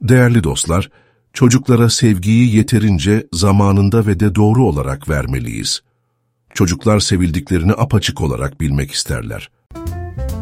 Değerli dostlar, çocuklara sevgiyi yeterince, zamanında ve de doğru olarak vermeliyiz. Çocuklar sevildiklerini apaçık olarak bilmek isterler.